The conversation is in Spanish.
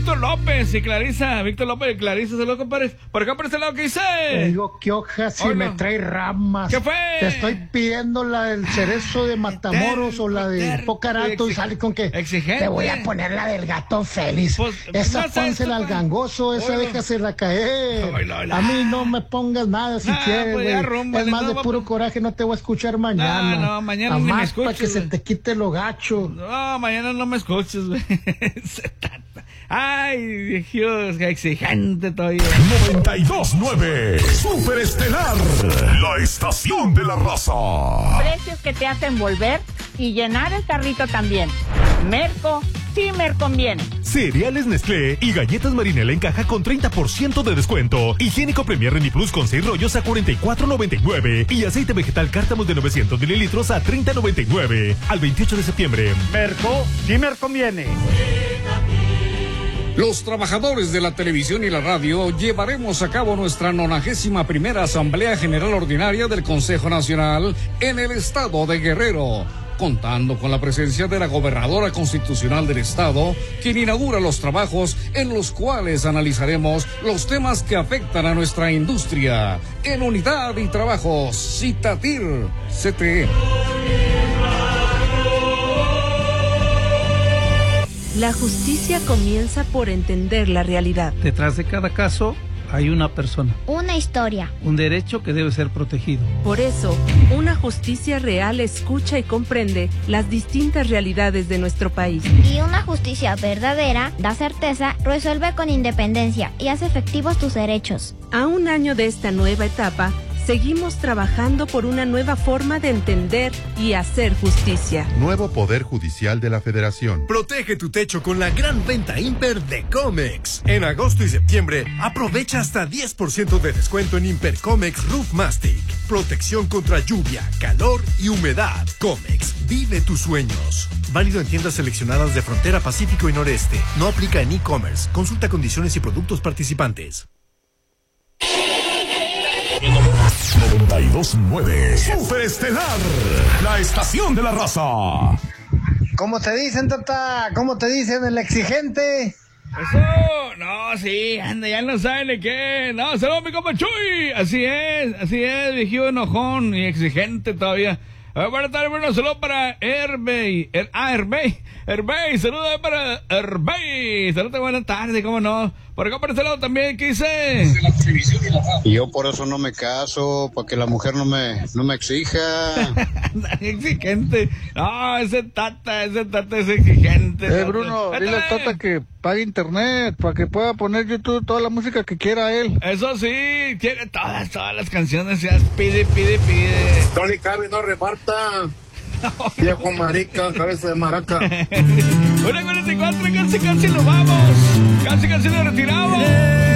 Víctor López y Clarisa. Víctor López y Clarisa, saludos, compadres. Por acá, por este lado, ¿qué hice? Te digo, ¿qué hojas si me trae ramas? ¿Qué fue? Te estoy pidiendo la del cerezo de Matamoros o la del Pocarato y sale con que exigente. Te voy a poner la del gato Félix. Pues, esa pónsela al gangoso, esa déjasela caer. A mí no me pongas nada si quieres, güey. Es más, de puro coraje no te voy a escuchar mañana. No, mañana ni me escuches. Para que se te quite lo gacho. No, mañana no me escuches, güey. Ay, Dios, qué exigente todavía. 92.9 Superestelar, la estación de la raza. Precios que te hacen volver y llenar el carrito también. Merco, sí me conviene. Cereales Nestlé y galletas Marinela en caja con 30% de descuento. Higiénico Premier Reni Plus con 6 rollos a $44.99. Y aceite vegetal Cártamos de 900 mililitros a $30.99. Al 28 de septiembre. Merco, sí me conviene. Los trabajadores de la televisión y la radio llevaremos a cabo nuestra 91ª Asamblea General Ordinaria del Consejo Nacional en el estado de Guerrero, contando con la presencia de la gobernadora constitucional del estado, quien inaugura los trabajos en los cuales analizaremos los temas que afectan a nuestra industria. En Unidad y Trabajos, Citatir, CTE. La justicia comienza por entender la realidad. Detrás de cada caso hay una persona. Una historia. Un derecho que debe ser protegido. Por eso, una justicia real escucha y comprende las distintas realidades de nuestro país. Y una justicia verdadera da certeza, resuelve con independencia y hace efectivos tus derechos. A un año de esta nueva etapa, seguimos trabajando por una nueva forma de entender y hacer justicia. Nuevo Poder Judicial de la Federación. Protege tu techo con la gran venta Imper de Comex. En agosto y septiembre, aprovecha hasta 10% de descuento en Imper Comex Roof Mastic. Protección contra lluvia, calor y humedad. Comex, vive tus sueños. Válido en tiendas seleccionadas de Frontera Pacífico y Noreste. No aplica en e-commerce. Consulta condiciones y productos participantes. 92.9 Superestelar, la estación de la raza. ¿Cómo te dicen, Tata? ¿Cómo te dicen el exigente? Eso, no, sí, anda, ya no saben de qué. No, saludos, mi compa Chuy. Así es, viejillo enojón y exigente todavía. Buenas tardes, bueno, saludos para Herbey. Herbey, saludos para Herbey. Saludos, buenas tardes, cómo no. Por acá, por este lado también, ¿qué hice? Y yo por eso no me caso, para que la mujer no me exija. Exigente. No, ese tata es exigente. Bruno, dile al Tata que pague internet para que pueda poner YouTube toda la música que quiera él. Eso sí, tiene todas las canciones, ya pide. No le cabe, no reparta. Viejo marica, cabeza de maraca. 1:44, casi nos vamos. Casi nos retiramos.